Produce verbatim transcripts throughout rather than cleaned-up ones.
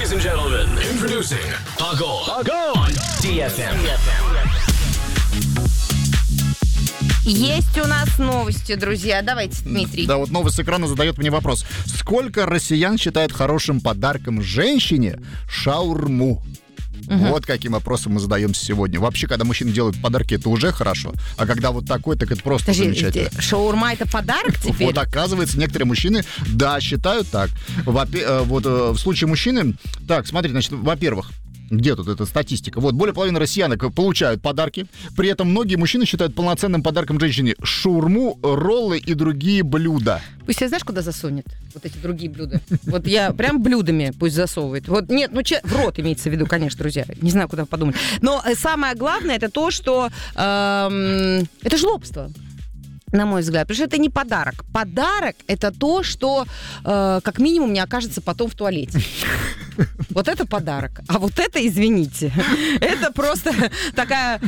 Ladies and gentlemen, introducing Agol. Agol on ди эф эм. Есть у нас новости, друзья. Давайте, Дмитрий. Да, вот новость с экрана задает мне вопрос. Сколько россиян считают хорошим подарком женщине шаурму? Угу. Вот каким вопросом мы задаемся сегодня. Вообще, когда мужчины делают подарки, это уже хорошо. А когда вот такой, так это просто Подожди, замечательно. Шаурма — это подарок теперь? Вот, оказывается, некоторые мужчины, да, считают так. Во-первых, вот в случае мужчины... Так, смотрите, значит, во-первых, где тут эта статистика? Вот, более половины россиянок получают подарки. При этом многие мужчины считают полноценным подарком женщине шаурму, роллы и другие блюда. Пусть я, знаешь, куда засунет вот эти другие блюда? Вот я прям блюдами пусть засовывает. Вот нет, ну че, в рот имеется в виду, конечно, друзья. Не знаю, куда подумать. Но самое главное, это то, что эм, это жлобство. На мой взгляд, потому что это не подарок. Подарок — это то, что э, как минимум не окажется потом в туалете. Вот это подарок. А вот это, извините, это просто такая,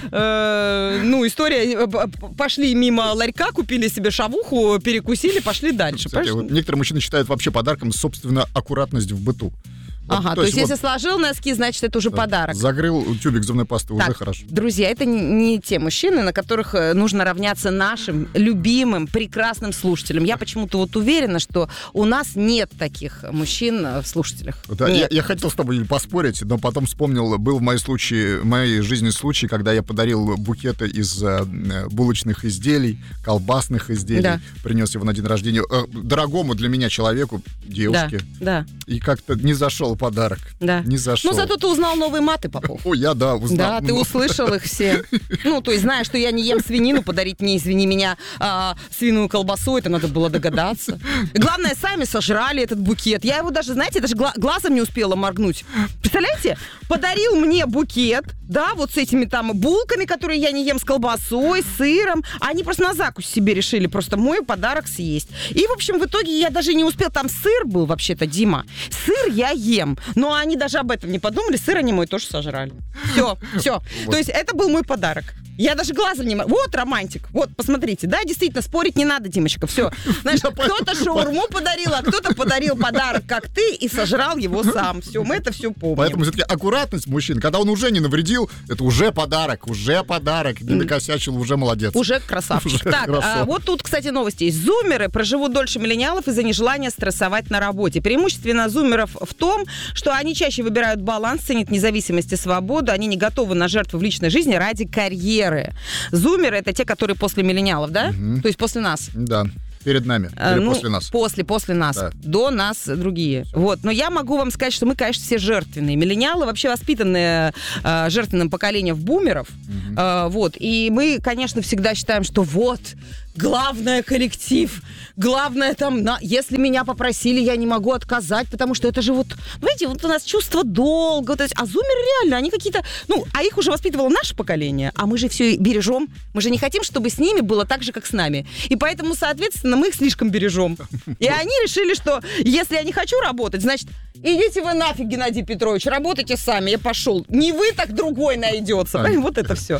э, ну, история. Пошли мимо ларька, купили себе шавуху, перекусили, пошли дальше. Кстати, вот некоторые мужчины считают вообще подарком, собственно, аккуратность в быту. Вот, ага, то, то есть, есть если вот, сложил носки, значит, это уже да, подарок. Загрыл тюбик зубной пасты, так, уже хорошо. Друзья, это не, не те мужчины, на которых нужно равняться нашим любимым, прекрасным слушателям. Я почему-то вот уверена, что у нас нет таких мужчин в слушателях. Да, я, я хотел с тобой поспорить, но потом вспомнил, был в моей, случае, в моей жизни случай, когда я подарил букеты из э, булочных изделий, колбасных изделий, да. Принес его на день рождения э, дорогому для меня человеку, девушке. Да, да. И как-то не зашел подарок. Да. Не зашел. Ну, зато ты узнал новые маты, Попов. О, я, да, узнал. Да, ты услышал их все. Ну, то есть, знаешь, что я не ем свинину, подарить мне, извини меня, а, свиную колбасу, это надо было догадаться. Главное, сами сожрали этот букет. Я его даже, знаете, даже гла- глазом не успела моргнуть. Представляете? Подарил мне букет, да, вот с этими там булками, которые я не ем, с колбасой, с сыром. Они просто на закусь себе решили просто мой подарок съесть. И, в общем, в итоге я даже не успела. Там сыр был, вообще-то, Дима. Сыр я ем. Но они даже об этом не подумали. Сыр они мой тоже сожрали. Все, все. Вот. То есть это был мой подарок. Я даже глазом не могу. Вот романтик. Вот, посмотрите. Да, действительно, спорить не надо, Димочка. Все. Знаешь, кто-то шаурму подарил, а кто-то подарил подарок, как ты, и сожрал его сам. Все, мы это все помним. Поэтому все-таки аккуратность мужчин. Когда он уже не навредил, это уже подарок. Уже подарок. Не накосячил, уже молодец. Уже красавчик. Уже так, а, вот тут, кстати, новости есть. Зумеры проживут дольше миллениалов из-за нежелания стрессовать на работе. Преимущественно зумеров в том, что они чаще выбирают баланс, ценят независимость и свободу. Они не готовы на жертвы в личной жизни ради карьеры. Зумеры — это те, которые после миллениалов, да? Угу. То есть после нас. Да. Перед нами, или ну, после нас? После, после нас. Да. До нас другие. Вот. Но я могу вам сказать, что мы, конечно, все жертвенные. Миллениалы вообще воспитанные э, жертвенным поколением в бумеров. Угу. Э, вот. И мы, конечно, всегда считаем, что вот, главное коллектив, главное там, на... если меня попросили, я не могу отказать, потому что это же вот, знаете, вот у нас чувство долга. Вот, а зумеры реально, они какие-то, ну, а их уже воспитывало наше поколение, а мы же все бережем. Мы же не хотим, чтобы с ними было так же, как с нами. И поэтому, соответственно, мы их слишком бережем. И они решили, что если я не хочу работать, значит, идите вы нафиг, Геннадий Петрович, работайте сами, я пошел. Не вы, так другой найдется. Вот это все.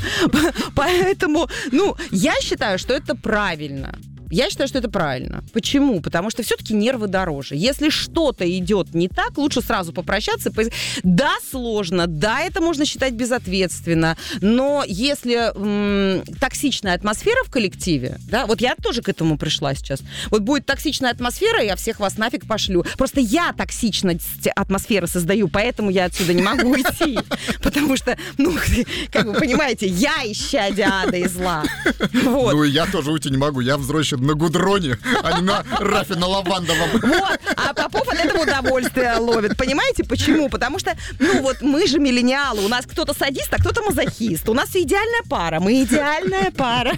Поэтому, ну, я считаю, что это правильно. Я считаю, что это правильно. Почему? Потому что все-таки нервы дороже. Если что-то идет не так, лучше сразу попрощаться. Да, сложно, да, это можно считать безответственно, но если м- токсичная атмосфера в коллективе, да, вот я тоже к этому пришла сейчас. Вот будет токсичная атмосфера, я всех вас нафиг пошлю. Просто я токсичность атмосферы создаю, поэтому я отсюда не могу уйти. Потому что, ну, как вы понимаете, я исчадие ада и зла. Вот. Ну, и я тоже уйти не могу, я взросшен на гудроне, а не на рафе на лавандовом. Вот, а Попов от этого удовольствие ловит. Понимаете, почему? Потому что, ну вот, мы же миллениалы, у нас кто-то садист, а кто-то мазохист. У нас идеальная пара, мы идеальная пара.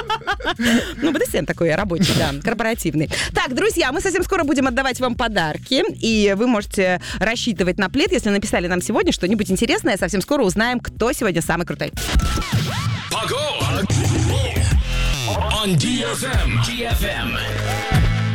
Ну, бэ дэ эс эм такой рабочий, да, корпоративный. Так, друзья, мы совсем скоро будем отдавать вам подарки, и вы можете рассчитывать на плед, если написали нам сегодня что-нибудь интересное. Совсем скоро узнаем, кто сегодня самый крутой. On ди эф эм. ди эф эм.